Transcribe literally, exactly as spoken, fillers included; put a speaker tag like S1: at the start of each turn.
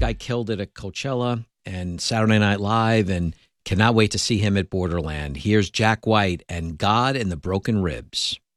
S1: guy killed it at Coachella and Saturday Night Live, and cannot wait to see him at Borderland. Here's Jack White and God and the Broken Ribs.